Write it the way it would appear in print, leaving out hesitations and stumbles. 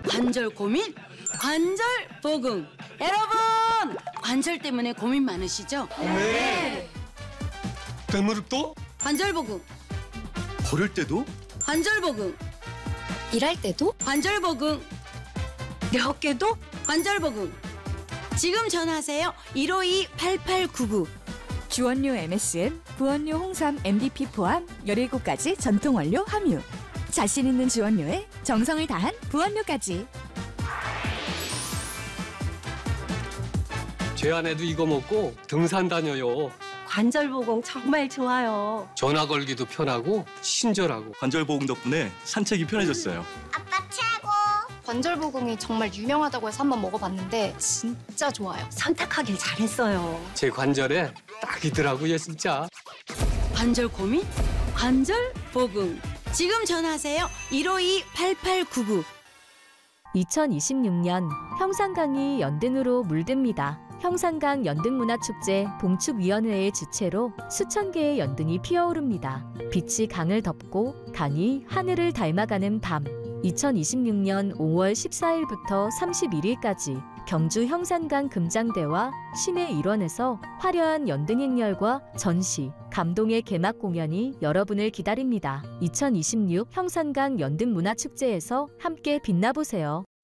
관절 고민? 관절 보금. 여러분, 관절 때문에 고민 많으시죠? 네. 대무릎도? 관절 보금. 걸을 때도? 관절 보금. 일할 때도? 관절 보금. 몇 개도? 관절 보금. 지금 전화하세요. 152-8899. 주원료 MSM, 부원료 홍삼 MDP 포함 17가지 전통 원료 함유. 자신 있는 주원료에 정성을 다한 부원료까지. 제 아내도 이거 먹고 등산 다녀요. 관절보공 정말 좋아요. 전화 걸기도 편하고 친절하고. 관절보험 덕분에 산책이 편해졌어요. 관절보공이 정말 유명하다고 해서 한번 먹어봤는데 진짜 좋아요. 선택하길 잘했어요. 제 관절에 딱이더라고요, 진짜. 관절 고민? 관절 보금. 지금 전화하세요. 152-8899. 2026년 형산강이 연등으로 물듭니다. 형산강 연등문화축제 봉축위원회의 주최로 수천 개의 연등이 피어오릅니다. 빛이 강을 덮고 강이 하늘을 닮아가는 밤. 2026년 5월 14일부터 31일까지 경주 형산강 금장대와 시내 일원에서 화려한 연등 행렬과 전시, 감동의 개막 공연이 여러분을 기다립니다. 2026 형산강 연등문화축제에서 함께 빛나보세요.